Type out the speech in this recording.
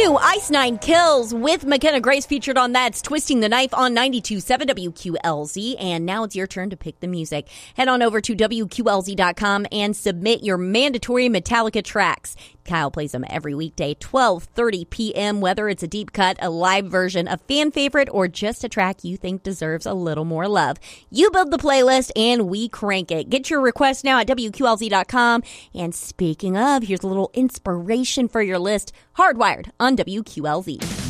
New Ice Nine Kills with McKenna Grace featured on That's Twisting the Knife on 92.7 WQLZ. And now it's your turn to pick the music. Head on over to WQLZ.com and submit your mandatory Metallica tracks. Kyle plays them every weekday, 12:30 p.m., whether it's a deep cut, a live version, a fan favorite, or just a track you think deserves a little more love. You build the playlist, and we crank it. Get your request now at WQLZ.com. And speaking of, here's a little inspiration for your list. Hardwired on WQLZ.